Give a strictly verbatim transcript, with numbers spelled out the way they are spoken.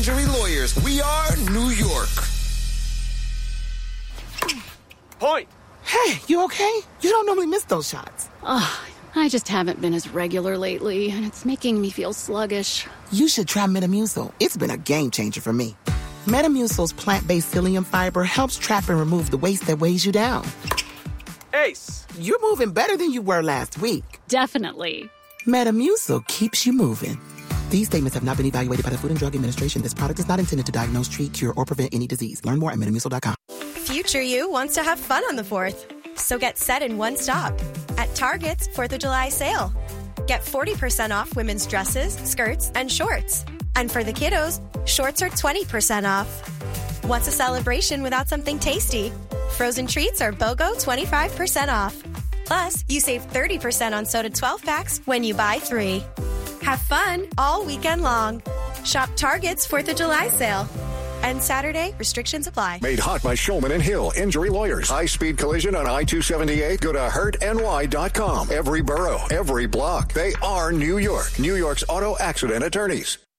Injury Lawyers. We are New York. Point. Hey, you okay? You don't normally miss those shots. Oh, I just haven't been as regular lately, and it's making me feel sluggish. You should try Metamucil. It's been a game changer for me. Metamucil's plant-based psyllium fiber helps trap and remove the waste that weighs you down. Ace. You're moving better than you were last week. Definitely. Metamucil keeps you moving. These statements have not been evaluated by the Food and Drug Administration. This product is not intended to diagnose, treat, cure, or prevent any disease. Learn more at metamucil dot com. Future you wants to have fun on the fourth. So get set in one stop. At Target's fourth of July sale. Get forty percent off women's dresses, skirts, and shorts. And for the kiddos, shorts are twenty percent off. What's a celebration without something tasty? Frozen treats are BOGO twenty-five percent off. Plus, you save thirty percent on soda twelve packs when you buy three. Have fun all weekend long. Shop Target's fourth of July sale. And Saturday, restrictions apply. Made hot by Shulman and Hill Injury Lawyers. High-speed collision on I two seventy-eight. Go to hurt N Y dot com. Every borough, every block. They are New York. New York's auto accident attorneys.